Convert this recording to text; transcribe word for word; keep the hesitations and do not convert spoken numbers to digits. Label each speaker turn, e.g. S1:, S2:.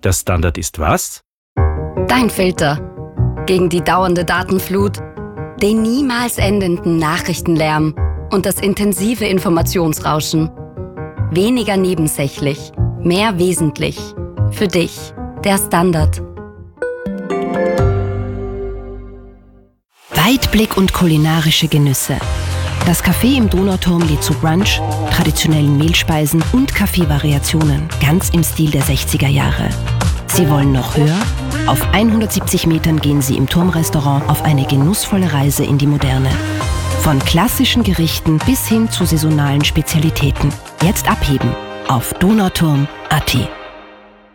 S1: Der Standard ist was?
S2: Dein Filter. Gegen die dauernde Datenflut, den niemals endenden Nachrichtenlärm und das intensive Informationsrauschen. Weniger nebensächlich, mehr wesentlich. Für dich, der Standard.
S3: Weitblick und kulinarische Genüsse. Das Café im Donauturm lädt zu Brunch, traditionellen Mehlspeisen und Kaffeevariationen, ganz im Stil der sechziger Jahre. Sie wollen noch höher? Auf hundertsiebzig Metern gehen Sie im Turmrestaurant auf eine genussvolle Reise in die Moderne. Von klassischen Gerichten bis hin zu saisonalen Spezialitäten. Jetzt abheben auf donauturm punkt at.